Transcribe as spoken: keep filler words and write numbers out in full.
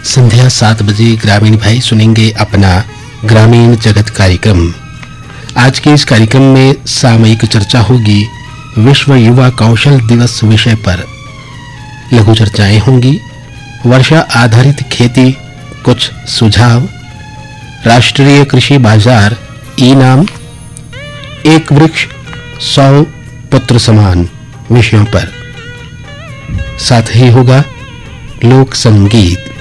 संध्या सात बजे ग्रामीण भाई सुनेंगे अपना ग्रामीण जगत कार्यक्रम। आज के इस कार्यक्रम में सामयिक चर्चा होगी विश्व युवा कौशल दिवस विषय पर। लघु चर्चाएं होंगी, वर्षा आधारित खेती कुछ सुझाव, राष्ट्रीय कृषि बाजार ई-नाम, एक वृक्ष सौ पुत्र समान विषयों पर। साथ ही होगा लोक संगीत।